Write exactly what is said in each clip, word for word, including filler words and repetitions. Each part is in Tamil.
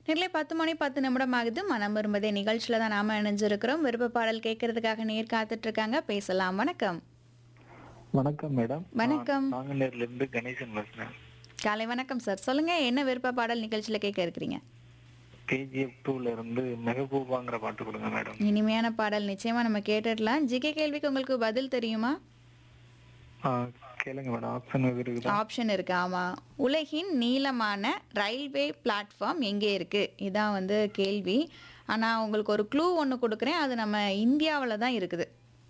நேர்லே பத்து மணி பத்து நிமிடம் ஆகுது. மனம் விரும்புதே நிகழ்ச்சியில தான் நாம இணைஞ்சிருக்கிறோம். விருப்ப பாடல் கேட்கறதுக்காக நேர் காத்துட்டு இருக்காங்க. பேசலாம். வணக்கம். வணக்கம் மேடம். நான் வணக்கம். நாங்குநேர்ல இருந்து கணேசன் பேசுறேன். காலை வணக்கம் சார். சொல்லுங்க என்ன விருப்ப பாடல் நிகழ்ச்சியில கேட்க இருக்கிறீங்க? கேஜிஎஃப் டூல இருந்து மெகபூபாங்கிற பாட்டு கொடுங்க மேடம். இனிமையான பாடல் நிச்சயமா நம்ம கேட்டுடலாம். ஜிகே கேள்விக்கு உங்களுக்கு பதில் தெரியுமா? ஆ, கேளுங்க மேடம். ஆப்ஷன் எது இருக்குதா? ஆப்ஷன் இருக்கு. ஆமா. உலகின் நீளமான ரயில்வே பிளாட்ஃபார்ம் எங்கே இருக்கு? இதான் வந்து கேள்வி. ஆனா உங்களுக்கு ஒரு க்ளூ ஒன்னு கொடுக்குறேன். அது நம்ம இந்தியாவுல தான் இருக்குது.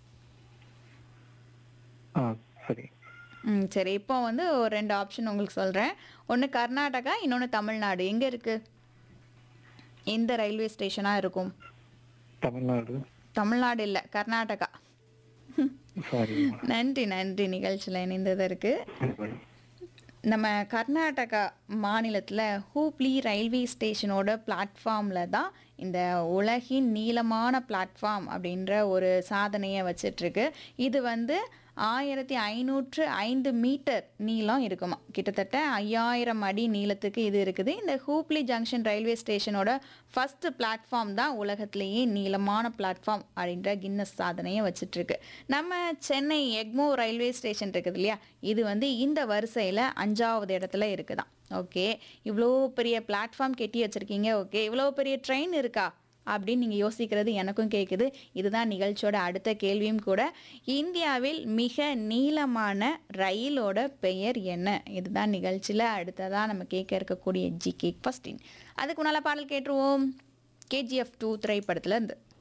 ஆ, சரி. ம் சரி. இப்போ வந்து ஒரு ரெண்டு ஆப்ஷன் உங்களுக்கு சொல்றேன். ஒன்னு கர்நாடகா, இன்னொன்னு தமிழ்நாடு. எங்க இருக்கு? எந்த ரயில்வே ஸ்டேஷனா இருக்கும்? தமிழ்நாடு. தமிழ்நாடு இல்ல, கர்நாடகா. சாரி. நன்றி நன்றி நிகழ்ச்சியில் இணைந்ததற்கு. நம்ம கர்நாடகா மாநிலத்தில் ஹூப்ளி ரயில்வே ஸ்டேஷனோட பிளாட்ஃபார்மில் தான் இந்த உலகின் நீளமான பிளாட்ஃபார்ம் அப்படின்ற ஒரு சாதனையை வச்சிட்ருக்கு. இது வந்து ஆயிரத்தி ஐநூற்று ஐந்து மீட்டர் நீளம் இருக்குமா. கிட்டத்தட்ட ஐயாயிரம் அடி நீளத்துக்கு இது இருக்குது. இந்த Hubli junction railway ஸ்டேஷனோட first platform தான் உலகத்திலேயே நீளமான பிளாட்ஃபார்ம் அப்படின்ற கின்னஸ் சாதனையை வச்சிட்ருக்கு. நம்ம சென்னை எக்மோர் ரயில்வே ஸ்டேஷன் இருக்குது இல்லையா, இது வந்து இந்த வரிசையில் அஞ்சாவது இடத்துல இருக்குதான். ஓகே, இவ்வளோ பெரிய பிளாட்ஃபார்ம் கெட்டி வச்சுருக்கீங்க. ஓகே, இவ்வளோ பெரிய ட்ரெயின் இருக்கா அப்படின்னு நீங்கள் யோசிக்கிறது எனக்கும் கேட்குது. இதுதான் நிகழ்ச்சியோட அடுத்த கேள்வியும் கூட. இந்தியாவில் மிக நீளமான ரயிலோட பெயர் என்ன? இதுதான் நிகழ்ச்சியில் அடுத்ததாக நம்ம கேட்க இருக்கக்கூடிய ஜிகே கொஸ்டின். அதுக்கு முன்னால் பாடல் கேட்டுருவோம். கேஜிஎஃப் டூ திரைப்படத்துல இருந்து.